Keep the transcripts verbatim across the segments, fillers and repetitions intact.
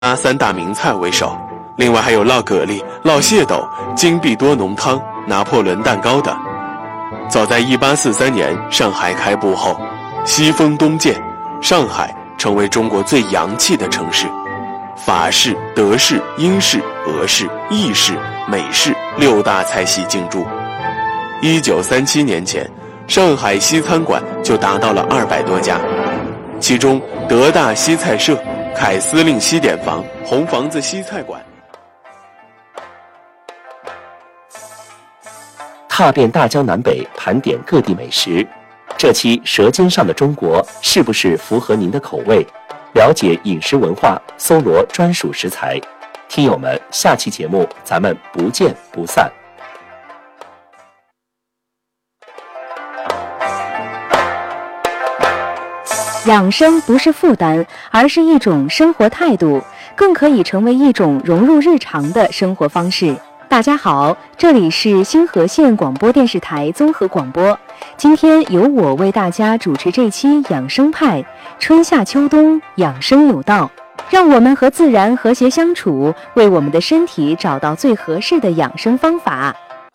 三大名菜为首，另外还有烙蛤蜊、烙蟹斗、金碧多浓汤、拿破仑蛋糕等。早在一八四三年上海开埠后，西风东渐，上海成为中国最洋气的城市。法式、德式、英式、俄式、意式、美式六大菜系进驻。一九三七年前，上海西餐馆就达到了二百多家，其中德大西菜社、凯司令西点房、红房子西菜馆。 踏遍大江南北，盘点各地美食。这期《舌尖上的中国》是不是符合您的口味？了解饮食文化，搜罗专属食材。听友们，下期节目咱们不见不散。 养生不是负担，而是一种生活态度，更可以成为一种融入日常的生活方式。大家好，这里是新河县广播电视台综合广播，今天由我为大家主持这期养生派，春夏秋冬养生有道，让我们和自然和谐相处，为我们的身体找到最合适的养生方法。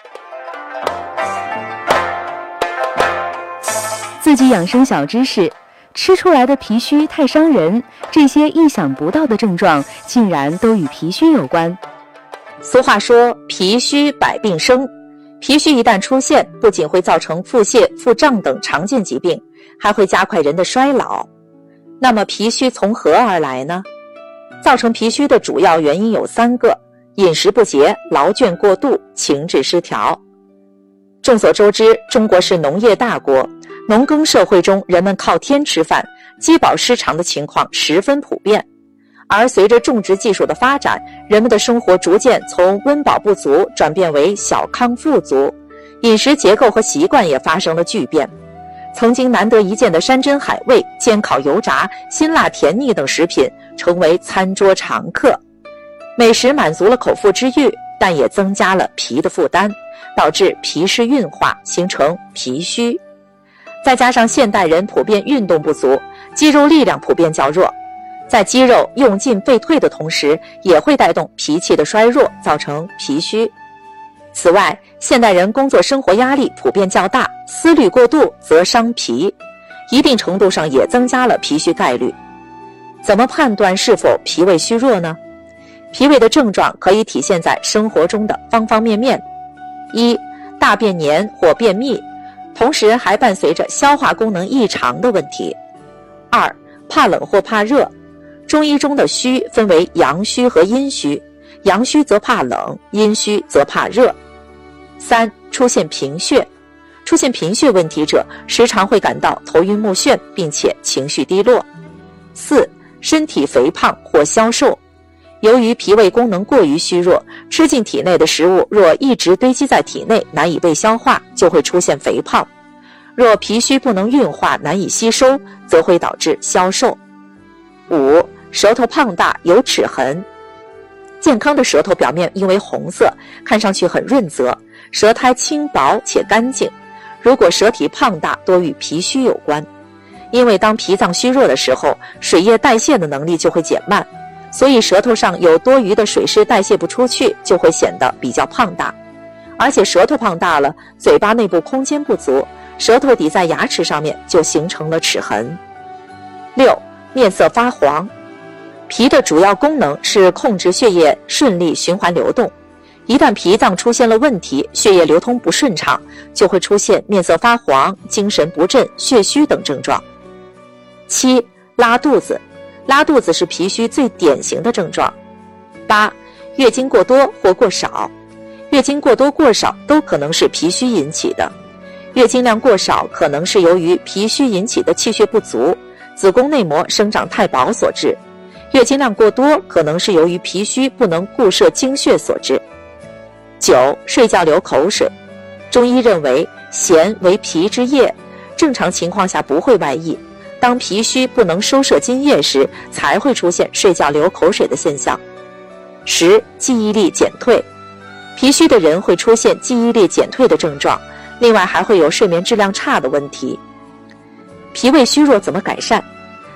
自己养生小知识，吃出来的脾虚太伤人，这些意想不到的症状竟然都与脾虚有关。 俗话说脾虚百病生，脾虚一旦出现，不仅会造成腹泻、腹胀等常见疾病，还会加快人的衰老。那么脾虚从何而来呢？造成脾虚的主要原因有三个：饮食不节、劳倦过度、情志失调。众所周知，中国是农业大国，农耕社会中人们靠天吃饭，饥饱失常的情况十分普遍。而随着种植技术的发展，人们的生活逐渐从温饱不足转变为小康富足，饮食结构和习惯也发生了巨变。曾经难得一见的山珍海味、煎烤油炸、辛辣甜腻等食品成为餐桌常客。美食满足了口腹之欲，但也增加了脾的负担，导致脾湿运化，形成脾虚。再加上现代人普遍运动不足，肌肉力量普遍较弱，在肌肉用进废退的同时，也会带动脾气的衰弱，造成脾虚。此外，现代人工作生活压力普遍较大，思虑过度则伤脾，一定程度上也增加了脾虚概率。怎么判断是否脾胃虚弱呢？脾胃的症状可以体现在生活中的方方面面。一、大便黏或便秘，同时还伴随着消化功能异常的问题。二、怕冷或怕热。中医中的虚分为阳虚和阴虚，阳虚则怕冷，阴虚则怕热。三、出现贫血。出现贫血问题者，时常会感到头晕目眩，并且情绪低落。四、身体肥胖或消瘦。由于脾胃功能过于虚弱，吃进体内的食物若一直堆积在体内，难以被消化，就会出现肥胖。若脾虚不能运化，难以吸收，则会导致消瘦。五、舌头胖大有齿痕。健康的舌头表面因为红色，看上去很润泽，舌苔轻薄且干净。如果舌体胖大，多与脾虚有关。因为当脾脏虚弱的时候，水液代谢的能力就会减慢，所以舌头上有多余的水湿代谢不出去，就会显得比较胖大。而且舌头胖大了，嘴巴内部空间不足，舌头抵在牙齿上面，就形成了齿痕。六、面色发黄。脾的主要功能是控制血液顺利循环流动，一旦脾脏出现了问题，血液流通不顺畅，就会出现面色发黄、精神不振、血虚等症状。七、拉肚子。拉肚子是脾虚最典型的症状。八、月经过多或过少。月经过多过少都可能是脾虚引起的。月经量过少可能是由于脾虚引起的气血不足、子宫内膜生长太薄所致。月经量过多可能是由于脾虚不能固摄精血所致。九、睡觉流口水。中医认为涎为脾之液，正常情况下不会外溢，当脾虚不能收摄津液时，才会出现睡觉流口水的现象。十、记忆力减退。脾虚的人会出现记忆力减退的症状，另外还会有睡眠质量差的问题。脾胃虚弱怎么改善？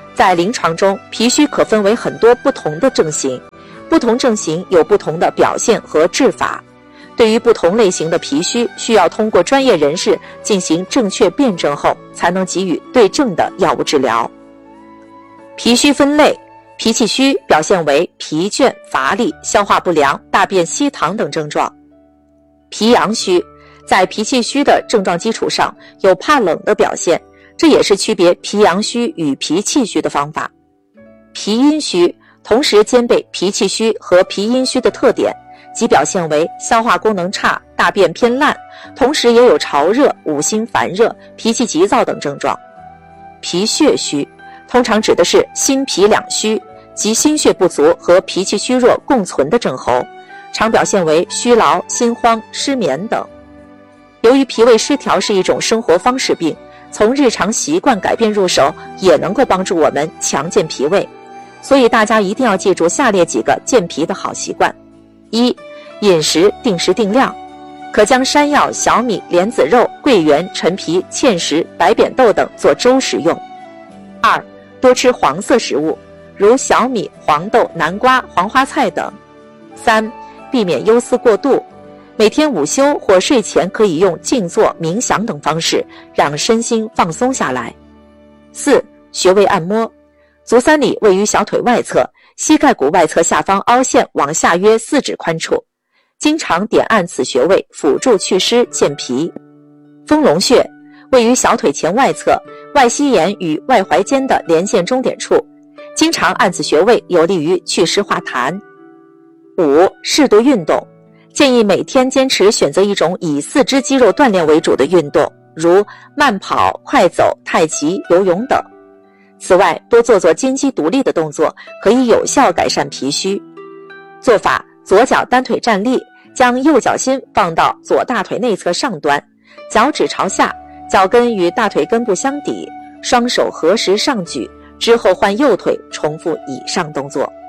在临床中，脾虚可分为很多不同的症型，不同症型有不同的表现和治法。对于不同类型的脾虚，需要通过专业人士进行正确辩证后，才能给予对症的药物治疗。脾虚分类，脾气虚表现为疲倦、乏力、消化不良、大便稀溏等症状。脾阳虚，在脾气虚的症状基础上，有怕冷的表现，这也是区别脾阳虚与脾气虚的方法。脾阴虚，同时兼备脾气虚和脾阴虚的特点，即表现为消化功能差、大便偏烂，同时也有潮热、五心烦热、脾气急躁等症状。脾血虚，通常指的是心脾两虚，即心血不足和脾气虚弱共存的症候，常表现为虚劳、心慌、失眠等。由于脾胃失调是一种生活方式病，从日常习惯改变入手，也能够帮助我们强健脾胃。所以大家一定要记住下列几个健脾的好习惯：一、饮食定时定量，可将山药、小米、莲子肉、桂圆、陈皮、芡实、白扁豆等做粥食用。二、多吃黄色食物，如小米、黄豆、南瓜、黄花菜等。三、避免忧思过度，每天午休或睡前可以用静坐、冥想等方式让身心放松下来。四、穴位按摩，足三里位于小腿外侧，膝盖骨外侧下方凹陷往下约四指宽处，经常点按此穴位，辅助祛湿健脾。丰隆穴位于小腿前外侧，外膝眼与外踝间的连线中点处，经常按此穴位有利于祛湿化痰。五、适度运动，建议每天坚持选择一种以四肢肌肉锻炼为主的运动，如慢跑、快走、太极、游泳等。此外，多做做金鸡独立的动作，可以有效改善脾虚。做法：左脚单腿站立，将右脚心放到左大腿内侧上端，脚趾朝下，脚跟与大腿根部相抵，双手合十上举，之后换右腿，重复以上动作。